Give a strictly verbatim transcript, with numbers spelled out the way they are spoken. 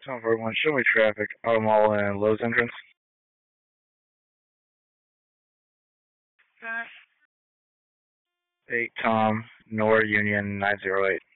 Tom forty-one, show me traffic, Auto Mall and Lowe's entrance. eight Tom, Nor Union nine zero eight.